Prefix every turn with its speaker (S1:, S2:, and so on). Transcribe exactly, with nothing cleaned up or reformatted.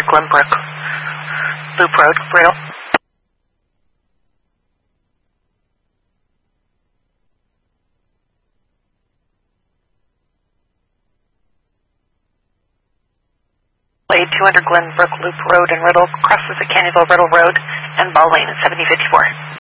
S1: Glenbrook Loop Road, Braille. two hundred Glenbrook Loop Road in Riddle, crosses the Canyonville Riddle Road and Ball Lane at seventy fifty-four.